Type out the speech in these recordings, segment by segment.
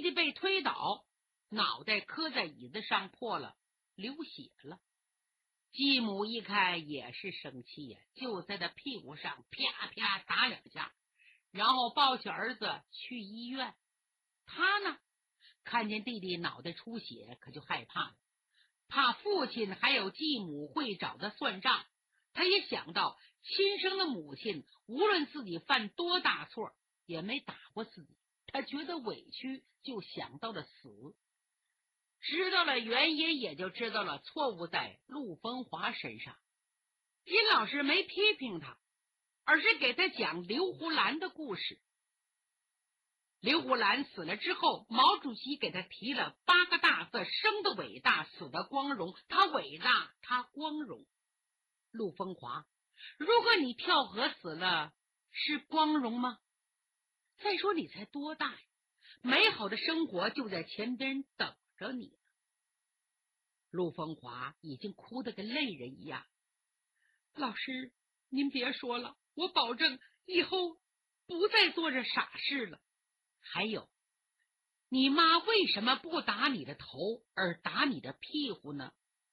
弟被推倒，脑袋磕在椅子上破了，流血了。继母一看也是生气呀，就在他屁股上啪啪打2下，然后抱起儿子去医院。他呢，看见弟弟脑袋出血，可就害怕了，怕父亲还有继母会找他算账。他也想到亲生的母亲无论自己犯多大错也没打过自己，他觉得委屈，就想到了死。知道了原因，也就知道了错误在陆风华身上。殷老师没批评他，而是给他讲刘胡兰的故事。刘胡兰死了之后，毛主席给他提了8个大字：生的伟大，死的光荣。他伟大，他光荣。陆风华，如果你跳河死了，是光荣吗？再说你才多大呀，美好的生活就在前边等着你呢。陆风华已经哭得跟泪人一样。老师，您别说了，我保证以后不再做这傻事了。还有，你妈为什么不打你的头，而打你的屁股呢？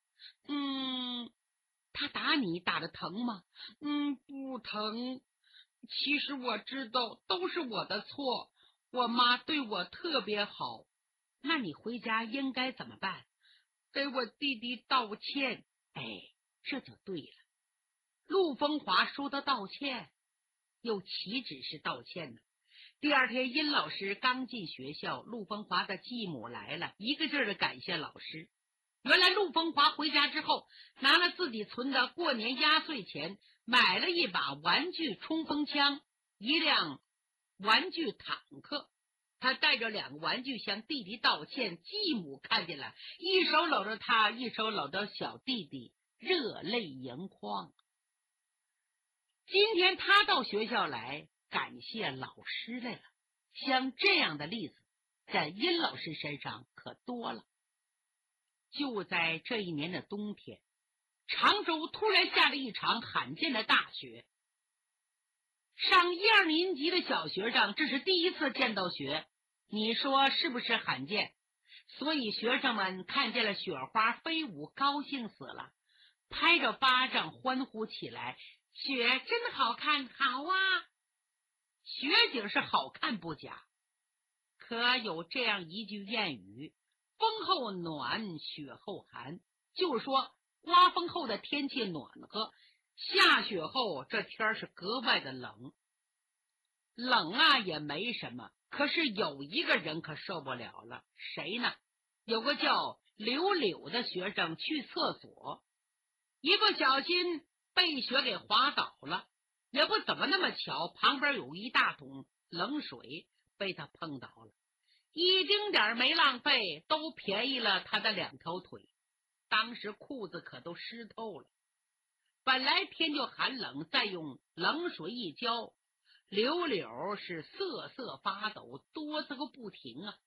她打你打得疼吗？不疼。其实我知道都是我的错，我妈对我特别好。那你回家应该怎么办？给我弟弟道歉。这就对了。陆风华说的道歉，又岂止是道歉呢？第二天，殷老师刚进学校，陆风华的继母来了，一个劲儿的感谢老师。原来陆风华回家之后，拿了自己存的过年压岁钱，买了一把玩具冲锋枪，一辆玩具坦克。他带着2个玩具向弟弟道歉，继母看见了，一手搂着他，一手搂着小弟弟，热泪盈眶。今天他到学校来感谢老师来了，像这样的例子在殷老师身上可多了。就在这一年的冬天，常州突然下了一场罕见的大雪。上1、2年级的小学生这是第一次见到雪，你说是不是罕见？所以学生们看见了雪花飞舞，高兴死了，拍着巴掌欢呼起来。雪真好看，好啊！雪景是好看不假，可有这样一句谚语：风后暖，雪后寒。就是说刮风后的天气暖和，下雪后这天是格外的冷。冷啊也没什么，可是有一个人可受不了了。谁呢？有个叫刘柳的学生去厕所，一不小心被雪给滑倒了，也不怎么那么巧，旁边有一大桶冷水被他碰倒了，一丁点没浪费，都便宜了他的2条腿。当时裤子可都湿透了。本来天就寒冷，再用冷水一浇，柳柳是瑟瑟发抖，哆嗦个不停啊。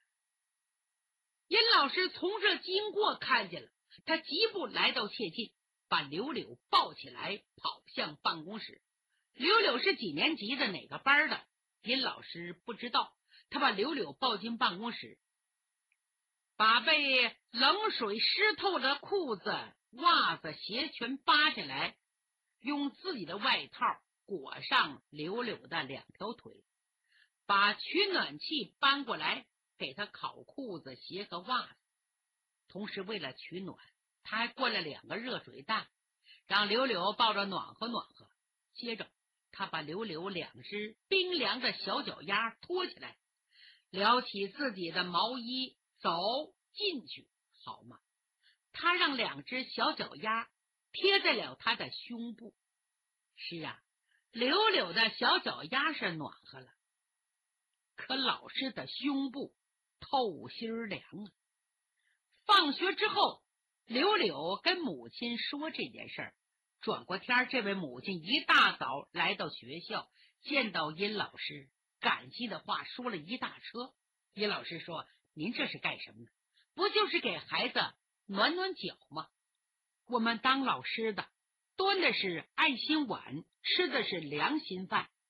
殷老师从这经过看见了，他急步来到切近，把柳柳抱起来，跑向办公室。柳柳是几年级的，哪个班的？殷老师不知道。他把柳柳抱进办公室，把被冷水湿透的裤子、袜子、鞋全扒下来，用自己的外套裹上柳柳的2条腿，把取暖器搬过来给他烤裤子、鞋和袜子。同时为了取暖，他还灌了2个热水袋，让柳柳抱着暖和暖和。接着他把柳柳2只冰凉的小脚丫拖起来，撩起自己的毛衣，走进去好吗？他让2只小脚丫贴在了他的胸部。是啊，柳柳的小脚丫是暖和了，可老师的胸部透心凉啊。放学之后，柳柳跟母亲说这件事儿。转过天，这位母亲一大早来到学校，见到殷老师，感激的话说了一大车。殷老师说：“您这是干什么呢？不就是给孩子暖暖脚吗？我们当老师的端的是爱心碗，吃的是良心饭。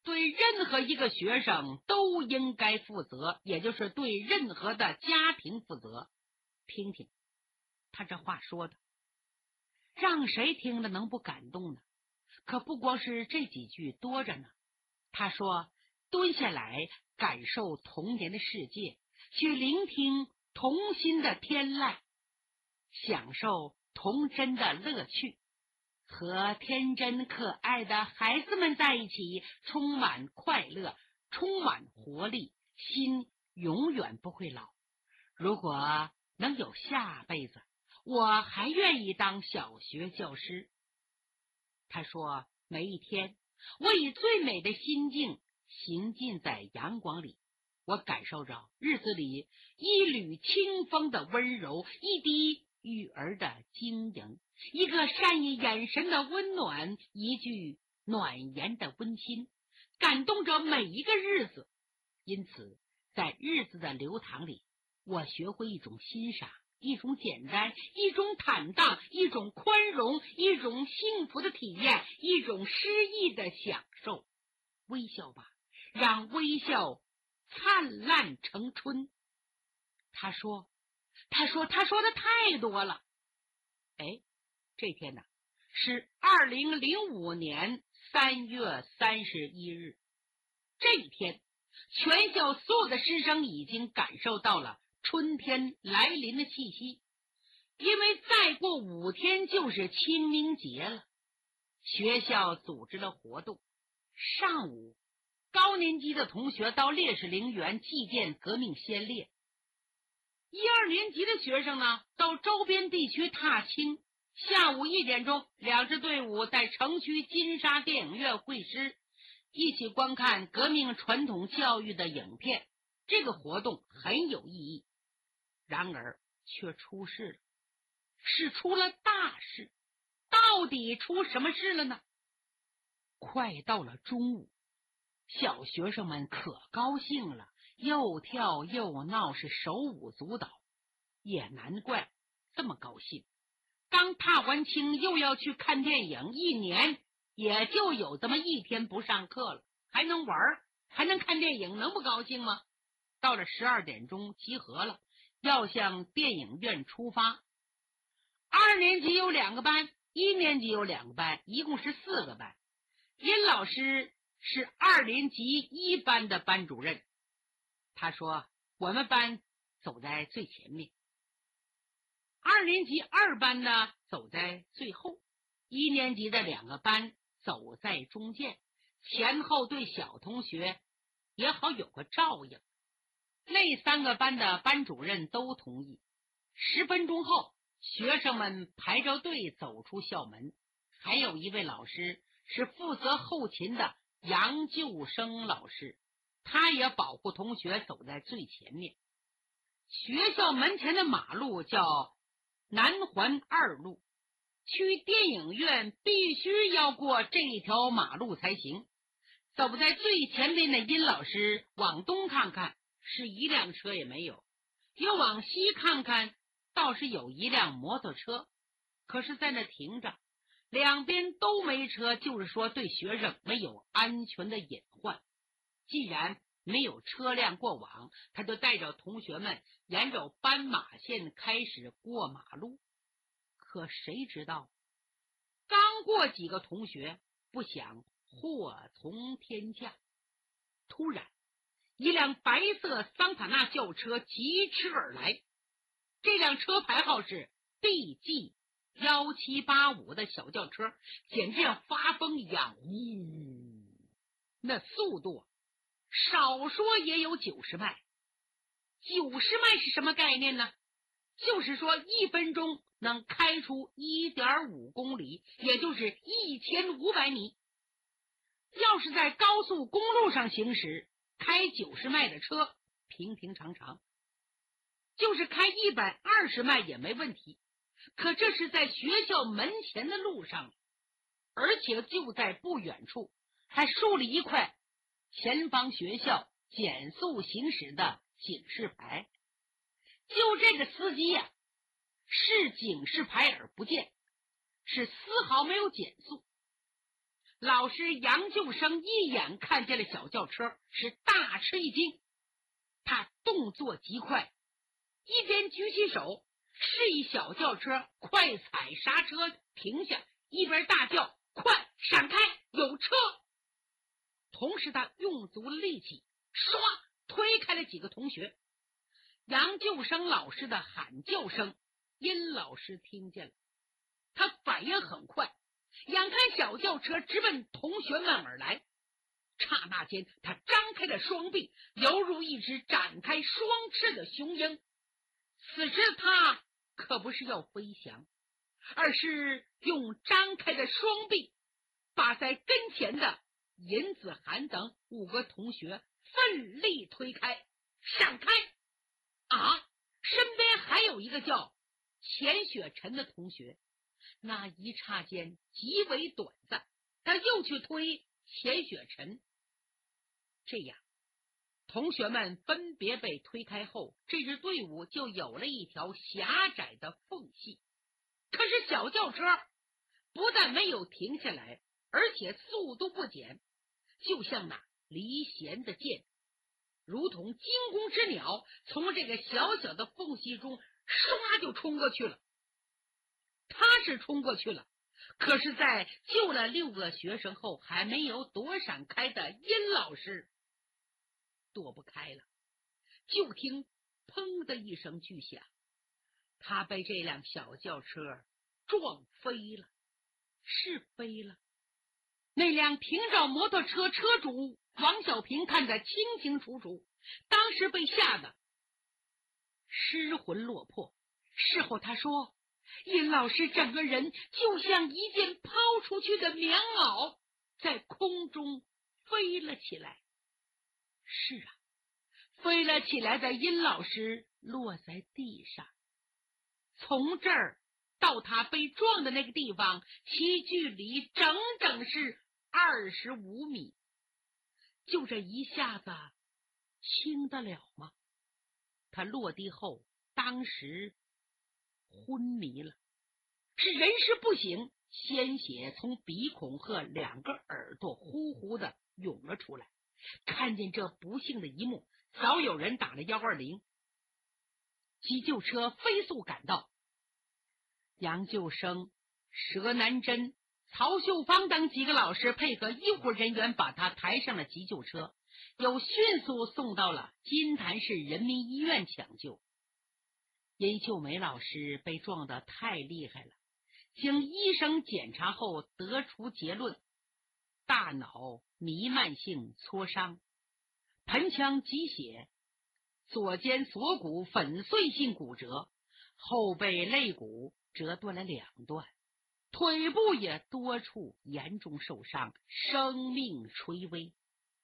对任何一个学生都应该负责，也就是对任何的家庭负责。听听他这话说的，让谁听了能不感动呢？可不光是这几句多着呢。他说，蹲下来感受童年的世界，去聆听童心的天籁，享受童真的乐趣，和天真可爱的孩子们在一起，充满快乐，充满活力，心永远不会老。如果能有下辈子，我还愿意当小学教师。他说，每一天我以最美的心境行进在阳光里，我感受着日子里一缕清风的温柔，一滴雨儿的晶莹，一个善意眼神的温暖，一句暖言的温馨，感动着每一个日子。因此在日子的流淌里，我学会一种欣赏，一种简单，一种坦荡，一种宽容，一种幸福的体验，一种诗意的享受。微笑吧，让微笑灿烂成春。他说的太多了。这天呢，是2005年3月31日。这一天，全校所有的师生已经感受到了春天来临的气息，因为再过5天就是清明节了。学校组织了活动，上午高年级的同学到烈士陵园祭奠革命先烈，1、2年级的学生呢到周边地区踏青。下午1点钟，2支队伍在城区金沙电影院会师，一起观看革命传统教育的影片。这个活动很有意义，然而却出事了，是出了大事。到底出什么事了呢？快到了中午，小学生们可高兴了，又跳又闹，是手舞足蹈。也难怪这么高兴，刚踏完青又要去看电影，1年也就有这么1天不上课了，还能玩还能看电影，能不高兴吗？到了12点钟集合了，要向电影院出发。2年级有2个班，1年级有2个班，一共是4个班。殷老师是2年级1班的班主任。他说，我们班走在最前面，2年级2班呢走在最后，1年级的2个班走在中间，前后对小同学也好有个照应。那3个班的班主任都同意。10分钟后，学生们排着队走出校门，还有一位老师是负责后勤的杨救生老师，他也保护同学走在最前面。学校门前的马路叫南环2路，去电影院必须要过这条马路才行。走在最前面的殷老师往东看看，是1辆车也没有，又往西看看，倒是有1辆摩托车，可是在那停着，两边都没车，就是说对学生没有安全的隐患。既然没有车辆过往，他就带着同学们沿着斑马线开始过马路。可谁知道，刚过几个同学，不想祸从天降。突然，一辆白色桑塔纳轿车疾驰而来，这辆车牌号是 BG1785 的小轿车，简直像发疯一样，那速度少说也有90迈。90迈是什么概念呢？就是说1分钟能开出 1.5 公里，也就是1500米。要是在高速公路上行驶，开90迈的车平平常常，就是开120迈也没问题。可这是在学校门前的路上，而且就在不远处还竖了一块前方学校减速行驶的警示牌。就这个司机呀，视警示牌而不见，是丝毫没有减速。 老师杨救生一眼看见了小轿车，是大吃一惊。他动作极快，一边举起手示意小轿车快踩刹车停下，一边大叫：快闪开，有车！同时他用足力气，唰推开了几个同学。杨救生老师的喊叫声殷老师听见了，他反应很快，眼看小轿车直奔同学们而来，刹那间他张开了双臂，犹如一只展开双翅的雄鹰。此时他可不是要飞翔，而是用张开的双臂把在跟前的尹子涵等5个同学奋力推开。闪开！啊，身边还有一个叫钱雪晨的同学，那一刹间极为短暂，他又去推钱雪晨。这样同学们分别被推开后，这支队伍就有了一条狭窄的缝隙。可是小轿车不但没有停下来，而且速度不减，就像那离弦的箭，如同惊弓之鸟，从这个小小的缝隙中唰就冲过去了。他是冲过去了，可是在救了6个学生后，还没有躲闪开的殷老师躲不开了。就听砰的一声巨响，他被这辆小轿车撞飞了。是飞了。那辆平找摩托车车主王小平看得清清楚楚，当时被吓得失魂落魄。事后他说，殷老师整个人就像一件抛出去的棉袄，在空中飞了起来。是啊，飞了起来的殷老师落在地上，从这儿到他被撞的那个地方，其距离整整是25米。就这一下子轻得了吗？他落地后当时昏迷了，是人事不省，鲜血从鼻孔和2个耳朵呼呼的涌了出来。看见这不幸的一幕，早有人打了120，急救车飞速赶到。杨救生、佘南珍、曹秀芳等几个老师配合医护人员把他抬上了急救车，又迅速送到了金坛市人民医院抢救。殷秀梅老师被撞得太厉害了，经医生检查后得出结论，大脑弥漫性挫伤，盆腔积血，左肩锁骨粉碎性骨折，后背肋骨折断了2段，腿部也多处严重受伤，生命垂危。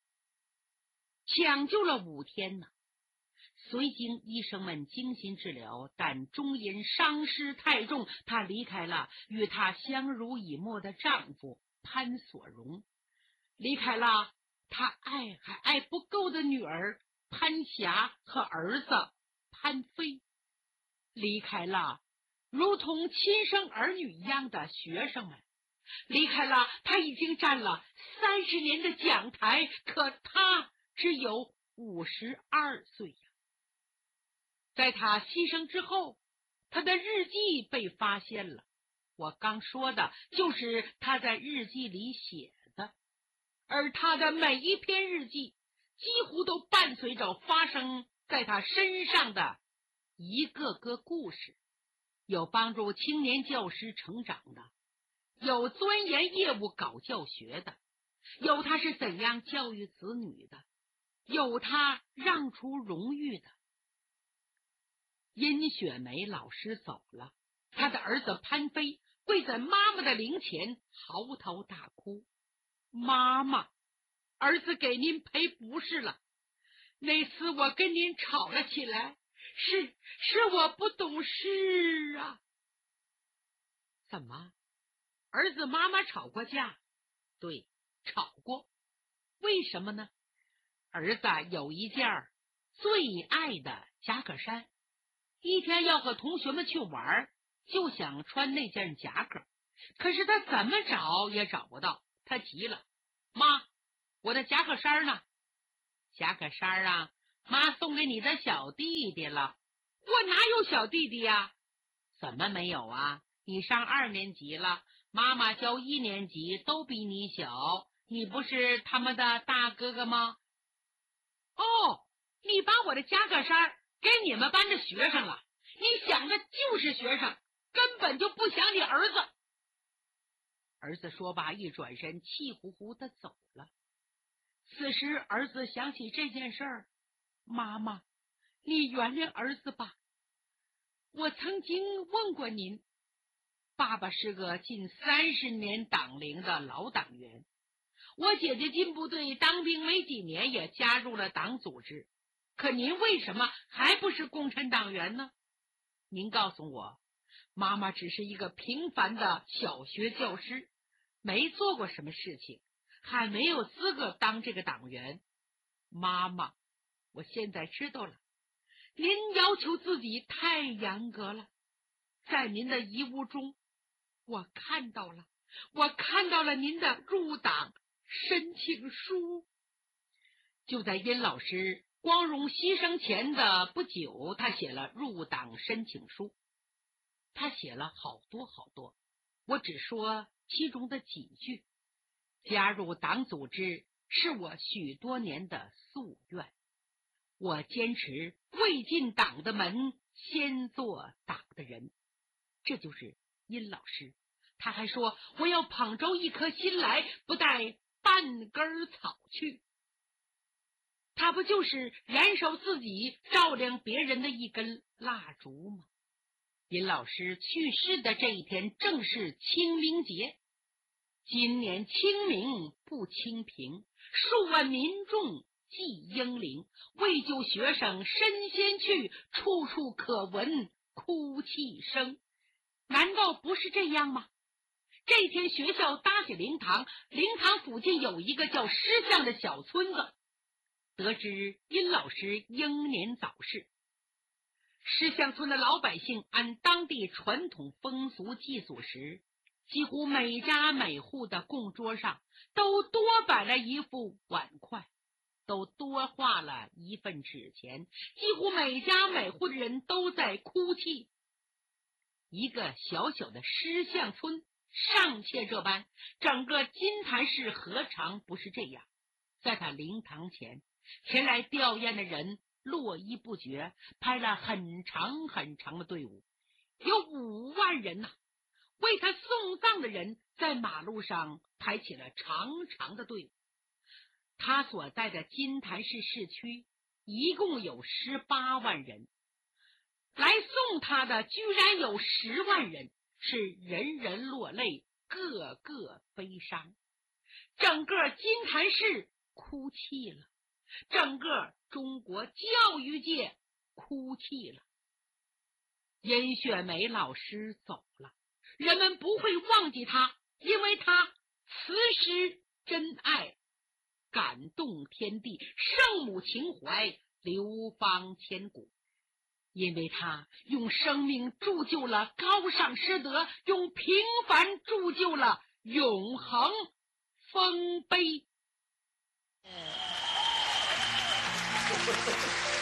抢救了5天呢，虽经医生们精心治疗，但终因伤势太重，她离开了与她相濡以沫的丈夫潘所荣，离开了她爱还爱不够的女儿潘霞和儿子潘飞，离开了如同亲生儿女一样的学生们，离开了他已经站了30年的讲台，可他只有52岁呀。在他牺牲之后，他的日记被发现了，我刚说的就是他在日记里写的，而他的每一篇日记几乎都伴随着发生在他身上的一个个故事，有帮助青年教师成长的，有钻研业务搞教学的，有他是怎样教育子女的，有他让出荣誉的。殷雪梅老师走了，他的儿子潘飞跪在妈妈的灵前嚎啕大哭，妈妈，儿子给您赔不是了，那次我跟您吵了起来，是我不懂事啊。怎么，儿子妈妈吵过架？对，吵过。为什么呢？儿子有一件最爱的夹克衫，一天要和同学们去玩，就想穿那件夹克，可是他怎么找也找不到， 他急了：“妈，我的夹克衫呢？”“夹克衫啊，妈送给你的小弟弟了。”“我哪有小弟弟呀？”“怎么没有啊？你上2年级了，妈妈教1年级，都比你小，你不是他们的大哥哥吗？”“哦，你把我的夹克衫给你们班的学生了，你想的就是学生，根本就不想你儿子。”儿子说罢，一转身，气呼呼的走了。此时，儿子想起这件事儿：“妈妈，你原谅儿子吧。我曾经问过您，爸爸是个近30年党龄的老党员，我姐姐进部队当兵没几年，也加入了党组织。可您为什么还不是共产党员呢？您告诉我，妈妈只是一个平凡的小学教师，没做过什么事情，还没有资格当这个党员。妈妈，我现在知道了，您要求自己太严格了。在您的遗物中，我看到了您的入党申请书。”就在殷老师光荣牺牲前的不久，他写了入党申请书。他写了好多，我只说其中的几句。加入党组织是我许多年的夙愿，我坚持未进党的门，先做党的人。这就是殷老师。他还说，我要捧着一颗心来，不带半根草去。他不就是燃烧自己，照亮别人的一根蜡烛吗？殷老师去世的这一天正是清明节。今年清明不清平，数万民众祭英灵，为救学生身先去，处处可闻哭泣声。难道不是这样吗？这天学校搭起灵堂，灵堂附近有一个叫石巷的小村子。得知殷老师英年早逝，石巷村的老百姓按当地传统风俗祭祖时，几乎每家每户的供桌上都多摆了一副碗筷，都多画了一份纸钱，几乎每家每户的人都在哭泣。一个小小的石巷村尚且这般，整个金坛市何尝不是这样？在他灵堂前，前来吊唁的人络绎不绝，排了很长很长的队伍，有5万人呐。为他送葬的人在马路上排起了长长的队伍。他所在的金坛市市区一共有18万人，来送他的居然有10万人，是人人落泪，个个悲伤。整个金坛市哭泣了，整个中国教育界哭泣了。殷雪梅老师走了，人们不会忘记他，因为他慈诗真爱，感动天地，圣母情怀流芳千古。因为他用生命铸就了高尚师德，用平凡铸就了永恒丰碑。